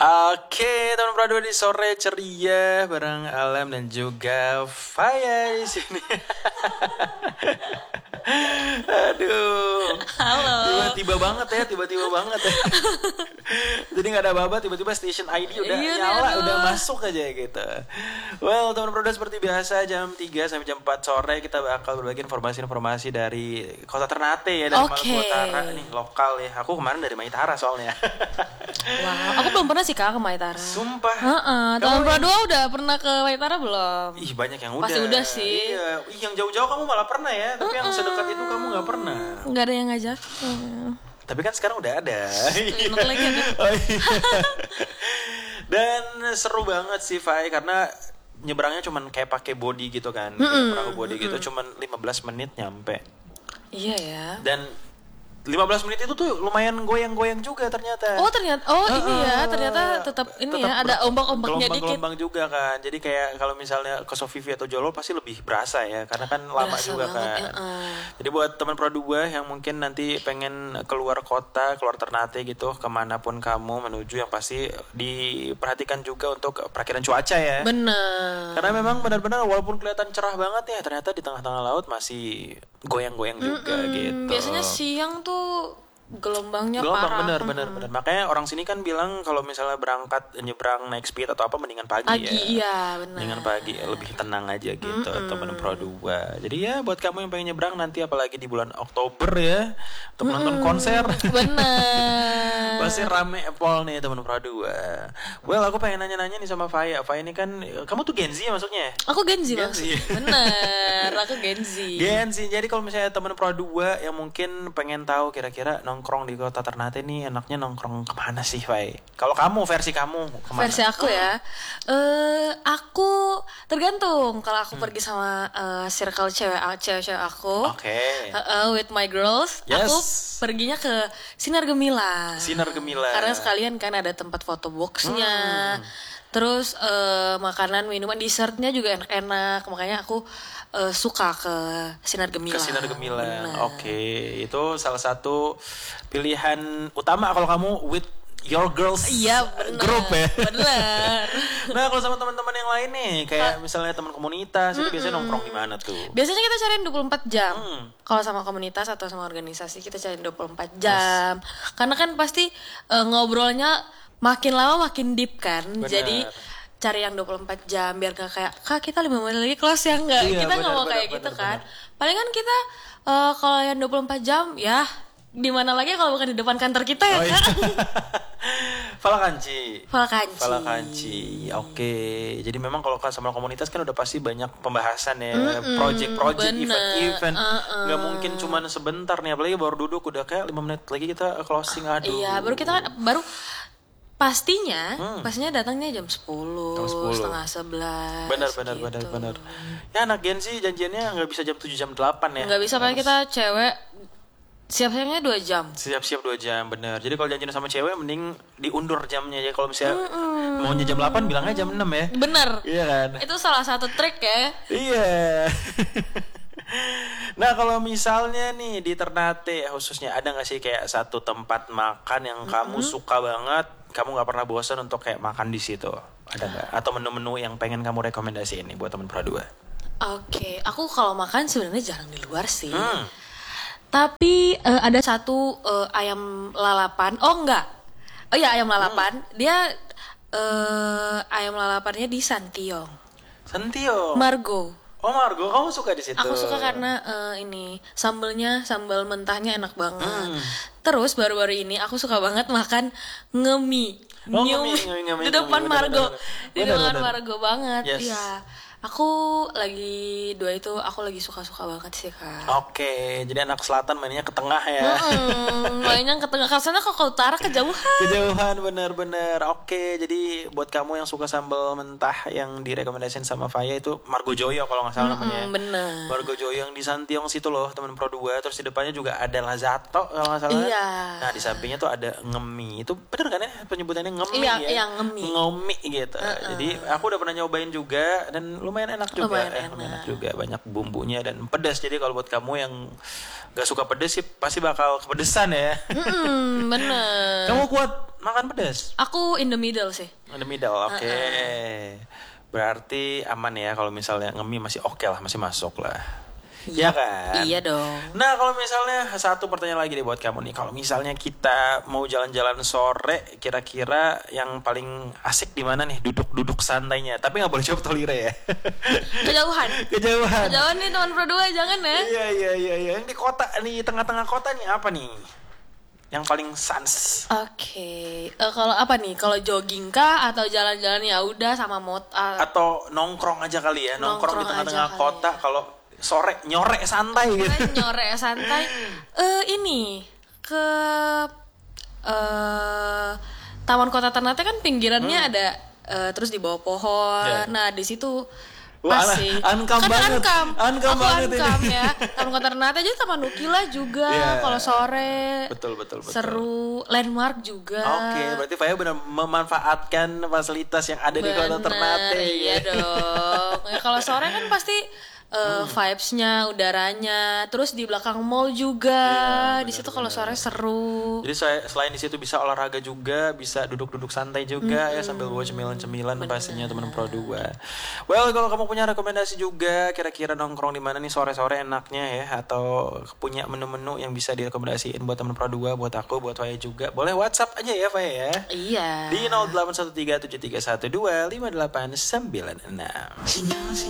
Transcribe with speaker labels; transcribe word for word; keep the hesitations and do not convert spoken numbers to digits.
Speaker 1: Oke, teman berdua di sore ceria bareng Alam dan juga Faya di sini. Aduh.
Speaker 2: Halo.
Speaker 1: Tiba-tiba banget ya, tiba-tiba banget ya. Jadi nggak ada apa-apa, tiba-tiba station I D udah
Speaker 2: iya,
Speaker 1: nyala,
Speaker 2: aduh.
Speaker 1: udah masuk aja gitu. Well, teman berdua seperti biasa jam tiga sampai jam empat sore kita bakal berbagi informasi-informasi dari Kota Ternate ya, dari
Speaker 2: Oke.
Speaker 1: Maluku Utara nih, lokal ya. Aku kemarin dari Maitara soalnya.
Speaker 2: Wow, aku belum pernah sih Kak ke Maitara.
Speaker 1: Sumpah.
Speaker 2: Heeh,
Speaker 1: Kamu
Speaker 2: tahun
Speaker 1: yang-
Speaker 2: berdua udah pernah ke Maitara belum?
Speaker 1: Ih banyak yang udah.
Speaker 2: Pasti udah sih.
Speaker 1: Iya. Ih yang jauh-jauh kamu malah pernah ya. Tapi yang sedekat itu kamu gak pernah.
Speaker 2: Nggak ada yang ngajak. Hmm.
Speaker 1: Tapi kan sekarang udah ada.
Speaker 2: Enak lagi ada.
Speaker 1: Oh, iya. Dan seru banget sih Fai, karena nyebrangnya cuman kayak pakai body gitu kan. Kayak perahu body gitu cuman lima belas menit nyampe.
Speaker 2: Iya ya.
Speaker 1: Dan lima belas menit itu tuh lumayan goyang-goyang juga ternyata.
Speaker 2: Oh ternyata, oh ini ya
Speaker 1: Heeh.
Speaker 2: ternyata tetap ini
Speaker 1: Tetap
Speaker 2: ya ada
Speaker 1: ber-
Speaker 2: ombak-ombaknya dikit.
Speaker 1: gelombang-gelombang juga kan. Jadi kayak kalau misalnya ke Sofivi atau Jolo pasti lebih berasa ya, karena kan lama
Speaker 2: Berasa
Speaker 1: juga
Speaker 2: banget,
Speaker 1: kan.
Speaker 2: ya, uh.
Speaker 1: Jadi buat teman Pro dua yang mungkin nanti pengen keluar kota, keluar Ternate gitu, kemanapun kamu menuju, yang pasti diperhatikan juga untuk perakiran cuaca ya.
Speaker 2: Bener.
Speaker 1: Karena memang benar-benar walaupun kelihatan cerah banget ya, ternyata di tengah-tengah laut masih goyang-goyang juga gitu.
Speaker 2: Biasanya siang tuh gelombangnya
Speaker 1: Gelombang
Speaker 2: parah.
Speaker 1: bener bener bener. Makanya orang sini kan bilang kalau misalnya berangkat nyebrang naik speed atau apa mendingan pagi,
Speaker 2: Pagi,
Speaker 1: ya.
Speaker 2: iya benar.
Speaker 1: Mendingan pagi lebih tenang aja gitu teman Pro dua. Jadi ya buat kamu yang pengen nyebrang nanti apalagi di bulan Oktober ya untuk nonton konser.
Speaker 2: Bener.
Speaker 1: Pasti rame pol nih teman Pro dua. Well, aku pengen nanya-nanya nih sama Faya. Faya ini kan kamu tuh Gen Z ya maksudnya?
Speaker 2: Aku Gen Z
Speaker 1: Gen
Speaker 2: Bang.
Speaker 1: Z.
Speaker 2: Bener, aku Gen Z.
Speaker 1: Gen Z. Jadi kalau misalnya teman Pro dua yang mungkin pengen tahu kira-kira nongkrong di Kota Ternate nih enaknya nongkrong kemana sih, Fai? Kalau kamu, versi kamu kemana?
Speaker 2: Versi aku ya, eh aku tergantung kalau aku pergi sama eh, circle cewek cewek-cewek aku,
Speaker 1: Oke.
Speaker 2: eh, eh, with my girls,
Speaker 1: Yes.
Speaker 2: aku perginya ke Sinar Gemilang.
Speaker 1: Sinar Gemilang.
Speaker 2: Karena sekalian kan ada tempat foto boxnya, terus eh, makanan, minuman, dessertnya juga enak-enak, makanya aku eh, suka ke Sinar Gemilang.
Speaker 1: Ke Sinar Gemilang.
Speaker 2: Bener.
Speaker 1: Oke, itu salah satu pilihan utama kalau kamu with your girls
Speaker 2: Iya bener.
Speaker 1: group ya.
Speaker 2: Bener.
Speaker 1: Nah, kalau sama teman-teman yang lain nih, kayak misalnya teman komunitas, itu biasanya nongkrong di mana tuh?
Speaker 2: Biasanya kita cariin dua puluh empat jam.
Speaker 1: Hmm.
Speaker 2: Kalau sama komunitas atau sama organisasi kita cariin dua puluh empat jam. Karena kan pasti eh, ngobrolnya makin lama makin deep kan.
Speaker 1: Benar.
Speaker 2: Jadi cari yang dua puluh empat jam biar gak kayak Kak kita lima menit lagi close ya enggak.
Speaker 1: Iya,
Speaker 2: kita
Speaker 1: benar,
Speaker 2: nggak mau
Speaker 1: benar,
Speaker 2: kayak
Speaker 1: benar,
Speaker 2: gitu
Speaker 1: benar.
Speaker 2: kan. Palingan kita eh, kalau yang dua puluh empat jam ya di mana lagi kalau bukan di depan kantor kita ya
Speaker 1: Oh, iya.
Speaker 2: Kak.
Speaker 1: Falakanci.
Speaker 2: Falakanci.
Speaker 1: Falakanci. Oke. Jadi memang kalau sama komunitas kan udah pasti banyak pembahasan ya, project-project,
Speaker 2: bener.
Speaker 1: event-event.
Speaker 2: Uh-uh.
Speaker 1: Nggak mungkin cuman sebentar nih, apalagi baru duduk udah kayak lima menit lagi kita closing. Aduh.
Speaker 2: Iya, baru kita kan baru pastinya, pastinya datangnya jam sepuluh,
Speaker 1: Jam sepuluh.
Speaker 2: setengah sebelas.
Speaker 1: Benar benar
Speaker 2: gitu.
Speaker 1: benar benar. Ya anak Gen Z janjiannya nggak bisa jam tujuh jam delapan ya.
Speaker 2: Nggak bisa pakai kita cewek siap-siapnya dua jam.
Speaker 1: Siap-siap dua jam bener. Jadi kalau janjian sama cewek mending diundur jamnya ya. Kalau misalnya maunya jam delapan bilangnya jam enam ya.
Speaker 2: Bener.
Speaker 1: Iya kan?
Speaker 2: Itu salah satu trik ya.
Speaker 1: Iya. Nah kalau misalnya nih di Ternate khususnya ada nggak sih kayak satu tempat makan yang kamu suka banget, kamu nggak pernah bosan untuk kayak makan di situ? Ada nggak? Atau menu-menu yang pengen kamu rekomendasiin nih buat teman Pro dua?
Speaker 2: Oke, aku kalau makan sebenarnya jarang di luar sih.
Speaker 1: Hmm.
Speaker 2: Tapi eh, ada satu eh, ayam lalapan. Oh enggak. Oh iya ayam lalapan. Dia eh, ayam lalapannya di Santiong.
Speaker 1: Sentio.
Speaker 2: Margo.
Speaker 1: Oh Margo, kamu suka di situ?
Speaker 2: Aku suka karena eh, ini sambelnya, sambal mentahnya enak banget.
Speaker 1: Hmm.
Speaker 2: Terus baru-baru ini aku suka banget makan ngemi.
Speaker 1: Oh,
Speaker 2: Nyumi.
Speaker 1: ngemi, ngemi, ngemi,
Speaker 2: Di depan
Speaker 1: ngemi, bener,
Speaker 2: Margo.
Speaker 1: bener,
Speaker 2: Di
Speaker 1: bener.
Speaker 2: depan
Speaker 1: Bener, bener.
Speaker 2: Margo banget.
Speaker 1: Yes.
Speaker 2: Iya. Aku lagi dua itu aku lagi suka-suka banget sih Kak.
Speaker 1: Oke, jadi anak selatan mainnya ke tengah ya.
Speaker 2: Hmm, mainnya ke tengah karena kok ke utara kejauhan.
Speaker 1: Kejauhan bener-bener. Oke, jadi buat kamu yang suka sambal mentah yang direkomendasiin sama Faya itu Margo Joyo kalau nggak salah namanya.
Speaker 2: Hmm, bener.
Speaker 1: Margo Joyo yang di Santiong situ loh, teman Pro dua. Terus di depannya juga ada Lazato kalau nggak salah.
Speaker 2: Iya.
Speaker 1: Nah di sampingnya tuh ada ngemi. Itu bener kan ya penyebutannya ngemi
Speaker 2: Iya,
Speaker 1: ya?
Speaker 2: iya, ngemi.
Speaker 1: Ngomi gitu. Jadi aku udah pernah nyobain juga dan lumayan enak juga.
Speaker 2: Lumayan
Speaker 1: Eh,
Speaker 2: enak.
Speaker 1: lumayan enak juga, banyak bumbunya dan pedas. Jadi kalau buat kamu yang gak suka pedas sih pasti bakal kepedesan ya.
Speaker 2: Hmm, bener.
Speaker 1: Kamu kuat makan pedas?
Speaker 2: Aku in the middle sih.
Speaker 1: In the middle, oke. Okay. Berarti aman ya kalau misalnya ngemie masih oke okay lah, masih masuk lah. Iya kan?
Speaker 2: Iya dong.
Speaker 1: Nah kalau misalnya satu pertanyaan lagi deh buat kamu nih. Kalau misalnya kita mau jalan-jalan sore, kira-kira yang paling asik di mana nih? Duduk-duduk santainya. Tapi nggak boleh jawab tolire ya.
Speaker 2: Kejauhan.
Speaker 1: Kejauhan.
Speaker 2: Kejauhan nih teman Pro dua, jangan ya.
Speaker 1: Iya iya iya iya. Yang di kota, nih tengah-tengah kota nih apa nih? Yang paling sans.
Speaker 2: Oke, okay. uh, kalau apa nih? Kalau jogging kah atau jalan-jalan ya udah sama mot uh,
Speaker 1: atau nongkrong aja kali ya, nongkrong, nongkrong di tengah-tengah kota. Kalau sore nyorek santai gitu.
Speaker 2: Nyorek santai. Eh uh, ini ke uh, Taman Kota Ternate kan pinggirannya hmm. ada uh, terus di bawah pohon. Yeah. Nah, di situ
Speaker 1: Wah,
Speaker 2: pas sih.
Speaker 1: Ankam
Speaker 2: kan
Speaker 1: banget.
Speaker 2: Ankam.
Speaker 1: Ankam
Speaker 2: Aku
Speaker 1: banget
Speaker 2: ankam
Speaker 1: ini.
Speaker 2: ya. Taman Kota Ternate aja sama Nukila juga yeah. kalau sore.
Speaker 1: Betul betul betul.
Speaker 2: Seru, landmark juga.
Speaker 1: Oke, okay, berarti Faya benar memanfaatkan fasilitas yang ada bener, di Kota Ternate.
Speaker 2: Iya dong. Ya, kalau sore kan pasti Uh, hmm. vibes-nya, udaranya, terus di belakang mall juga. Ya, di situ kalau sore seru.
Speaker 1: Jadi saya selain di situ bisa olahraga juga, bisa duduk-duduk santai juga hmm. ya sambil bawa cemilan-cemilan pastinya teman Pro dua. Well, kalau kamu punya rekomendasi juga kira-kira nongkrong di mana nih sore-sore enaknya ya, atau punya menu-menu yang bisa direkomendasiin buat teman Pro dua, buat aku, buat Faya juga. Boleh WhatsApp aja ya Faya ya.
Speaker 2: Iya.
Speaker 1: Di nol delapan satu tiga tujuh tiga satu dua lima delapan sembilan enam.